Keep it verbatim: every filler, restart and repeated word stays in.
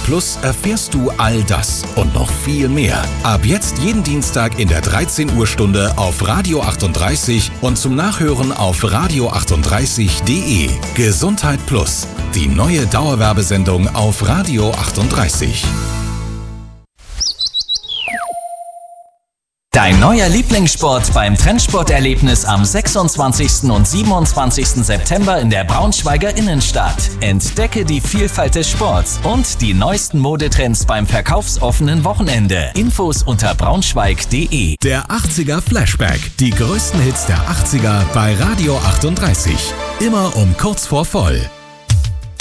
Plus erfährst du all das und noch viel mehr. Ab jetzt jeden Dienstag in der dreizehn Uhr Stunde auf Radio achtunddreißig und zum Nachhören auf radio achtunddreißig punkt de. Gesundheit Plus, die neue Dauerwerbesendung auf Radio achtunddreißig. Dein neuer Lieblingssport beim Trendsporterlebnis am sechsundzwanzigsten und siebenundzwanzigsten September in der Braunschweiger Innenstadt. Entdecke die Vielfalt des Sports und die neuesten Modetrends beim verkaufsoffenen Wochenende. Infos unter braunschweig punkt de. Der achtziger Flashback. Die größten Hits der achtziger bei Radio achtunddreißig. Immer um kurz vor voll.